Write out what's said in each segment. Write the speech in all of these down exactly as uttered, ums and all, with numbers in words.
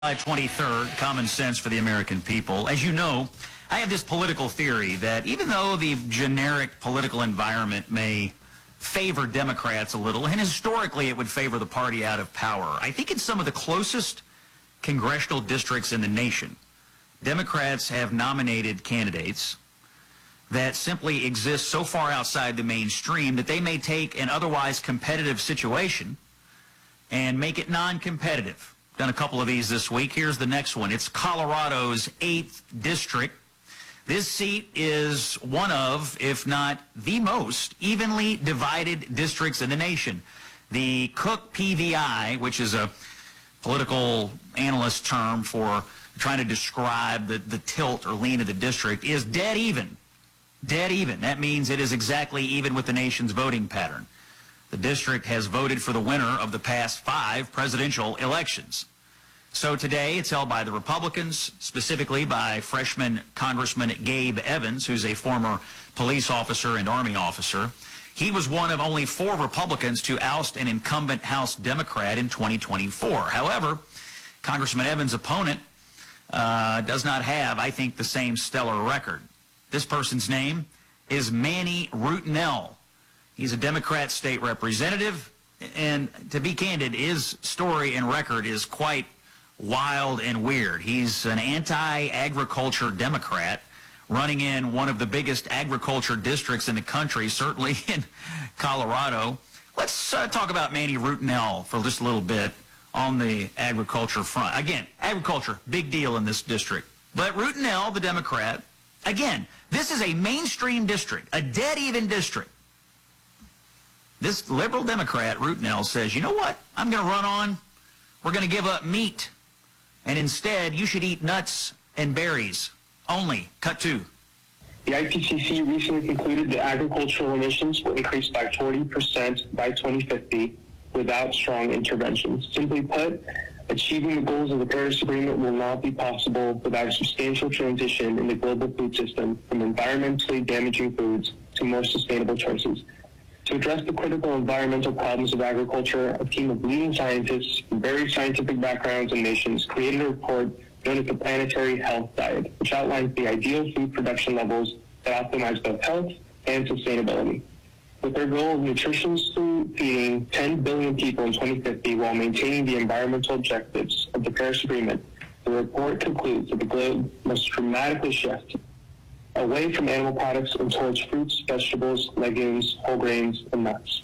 July twenty-third, Common Sense for the American People. As you know, I have this political theory that even though the generic political environment may favor Democrats a little, and historically it would favor the party out of power, I think in some of the closest congressional districts in the nation, Democrats have nominated candidates that simply exist so far outside the mainstream that they may take an otherwise competitive situation and make it non-competitive. Done a couple of these this week. Here's the next one. It's Colorado's eighth district. This seat is one of, if not the most, evenly divided districts in the nation. The Cook P V I, which is a political analyst term for trying to describe the, the tilt or lean of the district, is dead even. Dead even. That means it is exactly even with the nation's voting pattern. The district has voted for the winner of the past five presidential elections. So today it's held by the Republicans, specifically by freshman Congressman Gabe Evans, who's a former police officer and Army officer. He was one of only four Republicans to oust an incumbent House Democrat in twenty twenty-four. However, Congressman Evans' opponent uh, does not have, I think, the same stellar record. This person's name is Manny Rutinel. He's a Democrat state representative, and to be candid, his story and record is quite wild and weird. He's an anti-agriculture Democrat running in one of the biggest agriculture districts in the country, certainly in Colorado. Let's uh, talk about Manny Rutinel for just a little bit on the agriculture front. Again, agriculture, big deal in this district. But Rutinel, the Democrat, again, this is a mainstream district, a dead-even district. This liberal Democrat, Rutinel, says, you know what, I'm going to run on, we're going to give up meat, and instead you should eat nuts and berries only. Cut two. The I P C C recently concluded that agricultural emissions will increase by forty percent by twenty fifty without strong interventions. Simply put, achieving the goals of the Paris Agreement will not be possible without a substantial transition in the global food system from environmentally damaging foods to more sustainable choices. To address the critical environmental problems of agriculture, a team of leading scientists from various scientific backgrounds and nations created a report known as the Planetary Health Diet, which outlines the ideal food production levels that optimize both health and sustainability. With their goal of nutritious food feeding ten billion people in twenty fifty while maintaining the environmental objectives of the Paris Agreement, the report concludes that the globe must dramatically shift away from animal products and towards fruits, vegetables, legumes, whole grains, and nuts.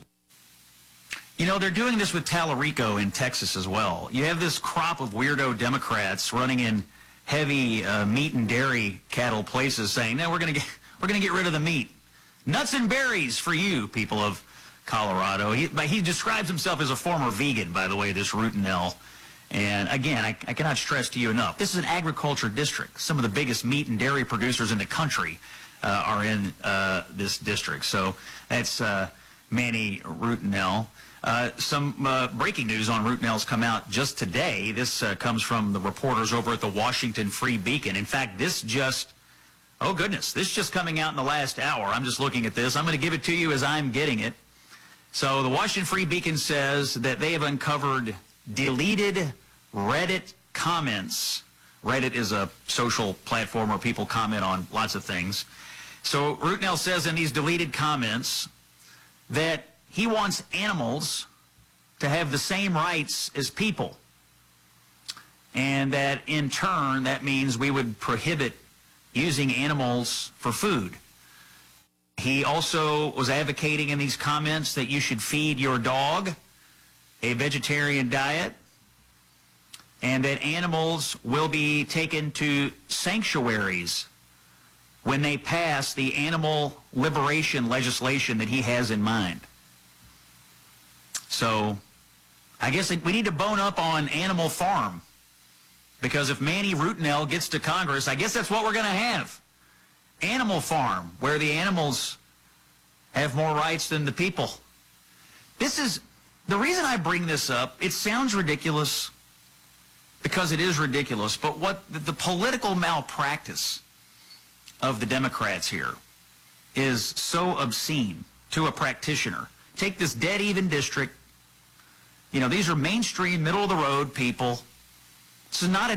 You know, they're doing this with Talarico in Texas as well. You have this crop of weirdo Democrats running in heavy uh, meat and dairy cattle places saying, no, we're going to get we're going to get rid of the meat. Nuts and berries for you, people of Colorado. He, he describes himself as a former vegan, by the way, this Rutinel. And again, I, I cannot stress to you enough, this is an agriculture district. Some of the biggest meat and dairy producers in the country uh, are in uh, this district. So that's uh, Manny Rutinel. Uh, some uh, breaking news on Rutinel's come out just today. This uh, comes from the reporters over at the Washington Free Beacon. In fact, this just, oh goodness, this just coming out in the last hour. I'm just looking at this. I'm going to give it to you as I'm getting it. So the Washington Free Beacon says that they have uncovered deleted Reddit comments. Reddit is a social platform where people comment on lots of things. So Rutinel says in these deleted comments that he wants animals to have the same rights as people, and that in turn that means we would prohibit using animals for food. He also was advocating in these comments that you should feed your dog a vegetarian diet, and that animals will be taken to sanctuaries when they pass the animal liberation legislation that he has in mind. So I guess we need to bone up on Animal Farm, because if Manny Rutinel gets to Congress, I guess that's what we're going to have. Animal Farm, where the animals have more rights than the people. This is the reason I bring this up. It sounds ridiculous because it is ridiculous, but what the, the political malpractice of the Democrats here is so obscene to a practitioner. Take this dead-even district. You know, these are mainstream, middle-of-the-road people. This is not